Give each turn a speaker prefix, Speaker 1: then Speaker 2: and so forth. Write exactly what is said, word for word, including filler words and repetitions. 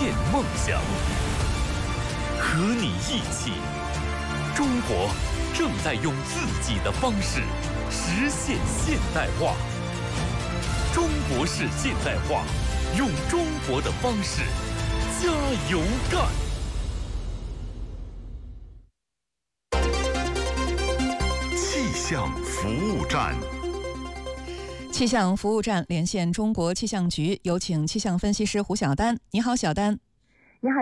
Speaker 1: 现梦想。和你一起，中国正在用自己的方式实现现代化。中国式现代化，用中国的方式加油干！
Speaker 2: 气象服务站。
Speaker 3: 气象服务站连线中国气象局，有请气象分析师胡晓丹。你好，小丹。